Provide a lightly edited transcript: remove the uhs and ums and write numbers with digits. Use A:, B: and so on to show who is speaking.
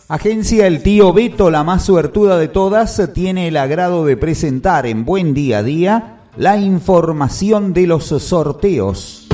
A: Agencia El Tío Beto, la más suertuda de todas, tiene el agrado de presentar en Buen Día a Día la información de los sorteos.